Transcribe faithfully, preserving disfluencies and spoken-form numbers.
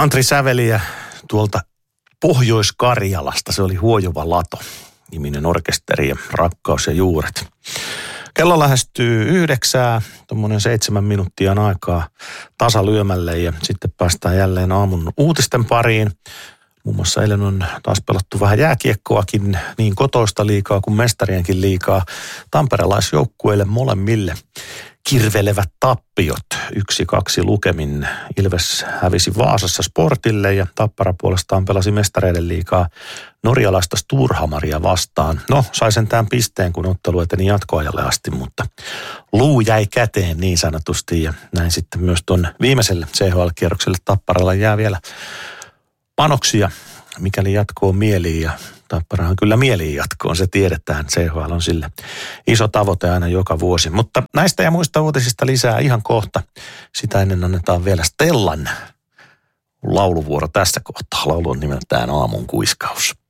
country-säveliä tuolta Pohjois-Karjalasta. Se oli Huojuva Lato -niminen orkesteri ja Rakkaus ja juuret. Kello lähestyy yhdeksää, tuommoinen seitsemän minuuttia aikaa tasalyömälle ja sitten päästään jälleen aamun uutisten pariin. Muun muassa eilen on taas pelattu vähän jääkiekkoakin, niin kotoista liikaa kuin mestarienkin liikaa. Tamperelaisjoukkueille molemmille kirvelevät tappiot. Yksi, kaksi lukemin. Ilves hävisi Vaasassa Sportille ja Tappara puolestaan pelasi mestareiden liigaa norjalaista Sturhamaria vastaan. No, sai sentään pisteen, kun ottelu eteni jatkoajalle asti, mutta luu jäi käteen niin sanotusti. Ja näin sitten myös tuon viimeiselle C H L-kierrokselle Tapparalla jää vielä panoksia, mikäli jatkoon mieliin, ja Tapparahan kyllä mieliin jatkoon, se tiedetään. C H L on sille iso tavoite aina joka vuosi. Mutta näistä ja muista uutisista lisää ihan kohta. Sitä ennen annetaan vielä Stellan lauluvuoro tässä kohtaa. Laulu on nimeltään Aamun kuiskaus.